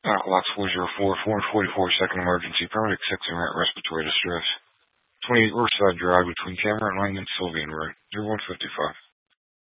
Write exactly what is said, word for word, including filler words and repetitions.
Outlox four zero four, four forty-four, second emergency, paramedic six in respiratory distress. twenty-eight Riverside Drive between Cameron, Lang, and Sylvian Road, zero one fifty-five.